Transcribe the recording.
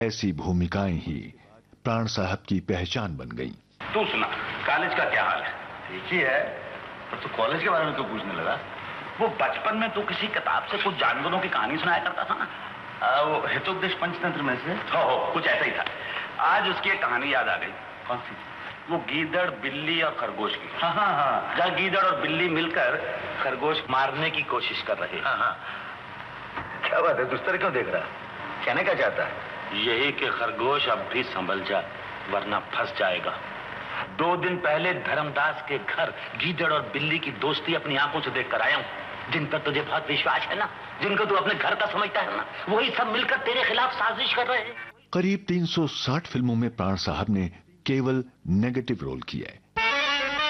ऐसी भूमिकाएं ही प्राण साहब की पहचान बन गई। तू सुना, कॉलेज का क्या हाल है? ठीक ही है, पर तू कॉलेज के बारे में क्यों पूछने लगा? वो बचपन में तू किसी किताब से कुछ जानवरों की कहानी सुनाया करता था ना? वो हितोपदेश पंचतंत्र में से। हो कुछ ऐसा ही था। आज उसकी एक कहानी याद आ गई। कौन सी? वो गीदड़, बिल्ली और खरगोश की। हाँ। जहाँ गीदड़ और बिल्ली मिलकर खरगोश मारने की कोशिश कर रहे। हाँ। क्या बात है, तुझ तरह क्यों देख रहा है? कहने क्या चाहता है? यही कि खरगोश अब भी संभल जा, वरना फंस जाएगा। 2 दिन पहले धर्मदास के घर गीदड़ और बिल्ली की दोस्ती अपनी आंखों से देखकर आया हूं। जिन पर तुझे बहुत विश्वास है ना, जिनको तू अपने घर का समझता है ना, वही सब मिलकर तेरे खिलाफ साजिश कर रहे हैं। करीब 360 फिल्मों में प्राण साहब ने केवल नेगेटिव रोल किया है।